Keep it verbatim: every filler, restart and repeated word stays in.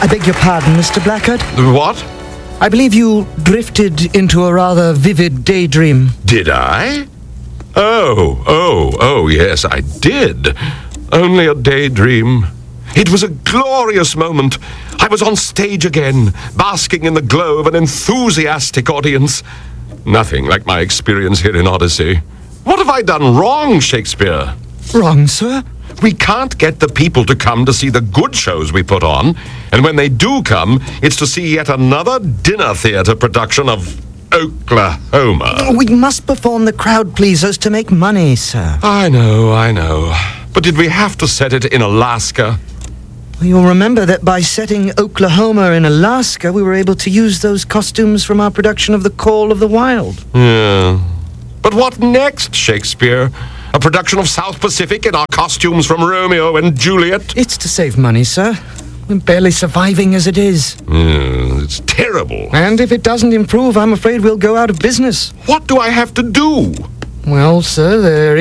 I beg your pardon, Mister Blackard. What? I believe you drifted into a rather vivid daydream. Did I? Oh, oh, oh, yes, I did. Only a daydream. It was a glorious moment. I was on stage again, basking in the glow of an enthusiastic audience. Nothing like my experience here in Odyssey. What have I done wrong, Shakespeare? Wrong, sir? We can't get the people to come to see the good shows we put on. And when they do come, it's to see yet another dinner theatre production of Oklahoma. We must perform the crowd pleasers to make money, sir. I know, I know. But did we have to set it in Alaska? You'll remember that by setting Oklahoma in Alaska, we were able to use those costumes from our production of The Call of the Wild. Yeah. But what next, Shakespeare? A production of South Pacific in our costumes from Romeo and Juliet? It's to save money, sir. We're barely surviving as it is. Yeah, it's terrible. And if it doesn't improve, I'm afraid we'll go out of business. What do I have to do? Well, sir, there